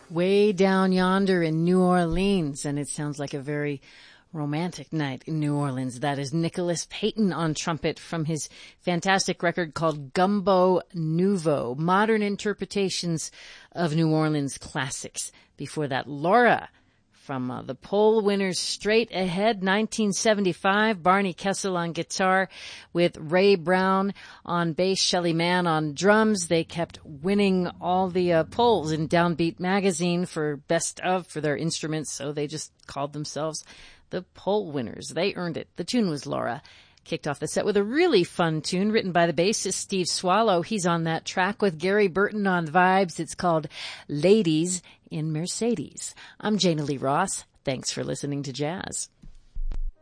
Way down yonder in New Orleans, and it sounds like a very romantic night in New Orleans. That is Nicholas Payton on trumpet from his fantastic record called Gumbo Nouveau, modern interpretations of New Orleans classics. Before that, Laura from the poll winners Straight Ahead, 1975, Barney Kessel on guitar with Ray Brown on bass, Shelly Manne on drums. They kept winning all the polls in Downbeat magazine for best of for their instruments, so they just called themselves the poll winners. They earned it. The tune was Laura. Kicked off the set with a really fun tune written by the bassist Steve Swallow. He's on that track with Gary Burton on vibes. It's called Ladies in Mercedes. I'm Jana Lee Ross. Thanks for listening to Jazz.